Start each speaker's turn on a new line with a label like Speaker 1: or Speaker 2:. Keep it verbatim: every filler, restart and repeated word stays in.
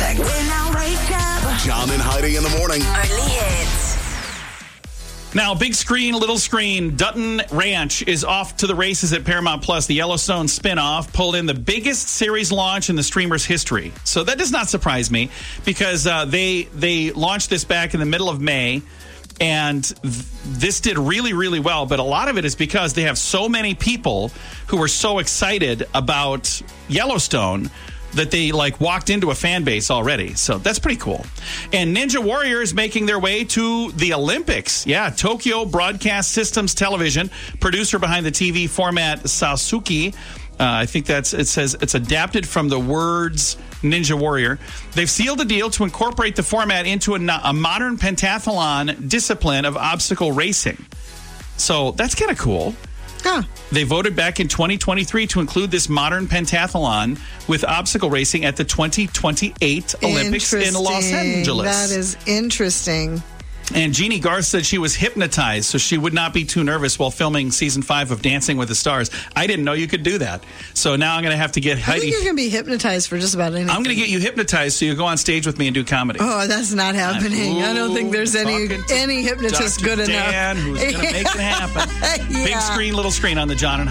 Speaker 1: Perfect.
Speaker 2: When I wake up.
Speaker 1: John and Heidi in the morning.
Speaker 2: Only hits.
Speaker 3: Now, big screen, little screen, Dutton Ranch is off to the races at Paramount Plus. The Yellowstone spinoff pulled in the biggest series launch in the streamer's history. So that does not surprise me because uh, they they launched this back in the middle of May. And th- this did really, really well. But a lot of it is because they have so many people who were so excited about Yellowstone that they like walked into a fan base already. So that's pretty cool. And Ninja Warrior is making their way to the Olympics. Yeah, Tokyo Broadcast Systems Television, producer behind the T V format Sasuke. Uh, I think that's, it says it's adapted from the words Ninja Warrior. They've sealed a deal to incorporate the format into a, a modern pentathlon discipline of obstacle racing. So that's kind of cool.
Speaker 4: Huh.
Speaker 3: They voted back in twenty twenty-three to include this modern pentathlon with obstacle racing at the twenty twenty-eight Olympics in Los Angeles.
Speaker 4: That is interesting.
Speaker 3: And Jeannie Garth said she was hypnotized so she would not be too nervous while filming season five of Dancing with the Stars. I didn't know you could do that. So now I'm going to have to get
Speaker 4: I
Speaker 3: Heidi.
Speaker 4: think you're going to be hypnotized for just about anything.
Speaker 3: I'm going to get you hypnotized so you go on stage with me and do comedy.
Speaker 4: Oh, that's not happening.
Speaker 3: Ooh,
Speaker 4: I don't think there's any
Speaker 3: talking to
Speaker 4: any hypnotist
Speaker 3: Doctor
Speaker 4: good
Speaker 3: Dan,
Speaker 4: enough.
Speaker 3: who's going to make it happen.
Speaker 4: Yeah.
Speaker 3: Big screen, little screen on the John and